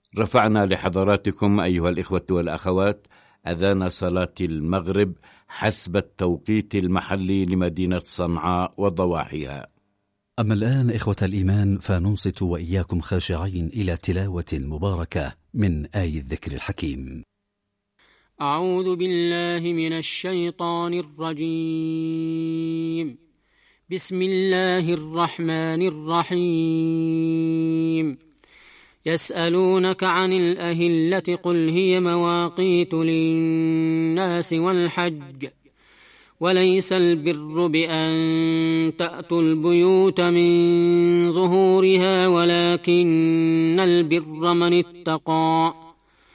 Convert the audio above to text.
رفعنا لحضراتكم أيها الإخوة والأخوات أذان صلاة المغرب حسب التوقيت المحلي لمدينة صنعاء وضواحيها. أما الآن إخوة الإيمان فننصت وإياكم خاشعين إلى تلاوة مباركة من آي الذكر الحكيم. أعوذ بالله من الشيطان الرجيم. بسم الله الرحمن الرحيم. يسألونك عن الأهلة قل هي مواقيت للناس والحج وليس البر بأن تأتوا البيوت من ظهورها ولكن البر من اتقى